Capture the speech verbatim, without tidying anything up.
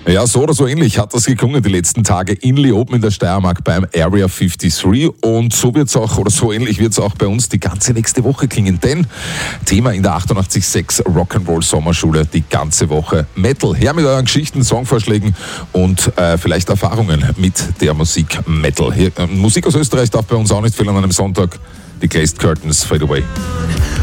Ja, so oder so ähnlich hat das geklungen die letzten Tage in Leoben in der Steiermark beim Area fünfundfünfzig und so wird's auch, oder so ähnlich wird's auch bei uns die ganze nächste Woche klingen, denn Thema in der achtundachtzig Komma sechs Rock'n'Roll Sommerschule die ganze Woche Metal. Her mit euren Geschichten, Songvorschlägen und äh, vielleicht Erfahrungen mit der Musik Metal. Hier, äh, Musik aus Österreich darf bei uns auch nicht fehlen an einem Sonntag. Die Glazed Curtains Fade Away.